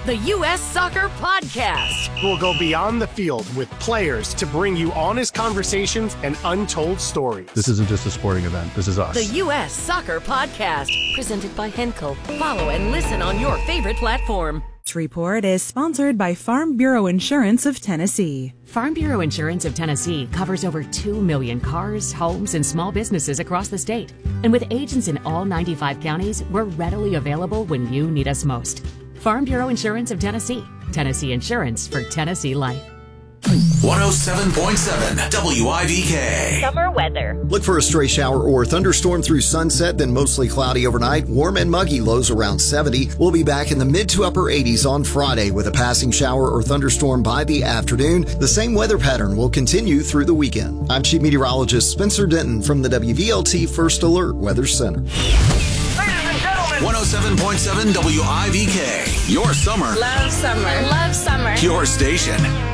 the U.S. Soccer Podcast. We'll go beyond the field with players to bring you honest conversations and untold stories. This isn't just a sporting event. This is us. The U.S. Soccer Podcast, presented by Henkel. Follow and listen on your favorite platform. This report is sponsored by Farm Bureau Insurance of Tennessee. Farm Bureau Insurance of Tennessee covers over 2 million cars, homes, and small businesses across the state. And with agents in all 95 counties, we're readily available when you need us most. Farm Bureau Insurance of Tennessee. Tennessee Insurance for Tennessee Life. 107.7 WIVK. Summer weather. Look for a stray shower or thunderstorm through sunset, then mostly cloudy overnight. Warm and muggy, lows around 70. We'll be back in the mid to upper 80s on Friday with a passing shower or thunderstorm by the afternoon. The same weather pattern will continue through the weekend. I'm Chief Meteorologist Spencer Denton from the WVLT First Alert Weather Center. 107.7 WIVK. Your summer. Love summer. Love summer. Your station.